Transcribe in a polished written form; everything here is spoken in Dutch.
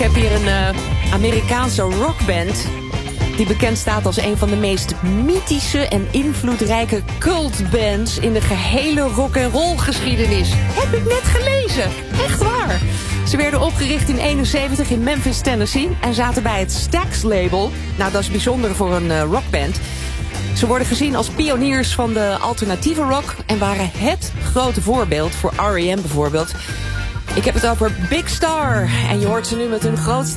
heb hier een Amerikaanse rockband die bekend staat als een van de meest mythische en invloedrijke cultbands in de gehele rock'n'roll geschiedenis. Heb ik net gelezen. Echt waar. Ze werden opgericht in 1971 in Memphis, Tennessee en zaten bij het Stax label. Nou, dat is bijzonder voor een rockband. Ze worden gezien als pioniers van de alternatieve rock en waren het grote voorbeeld voor R.E.M. bijvoorbeeld. Ik heb het over Big Star en je hoort ze nu met hun grootste